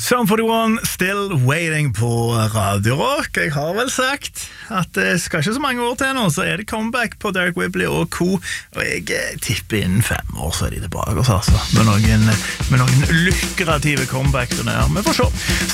Sum 41, Still Waiting på Radio Rock. Jeg har vel sagt at det skal ikke så mange år til nå, så det comeback på Derek Whibley og co. Og jeg tipper innen 5 år så de tilbake, altså. Med noen lukrative comeback-turnéer. Vi får se.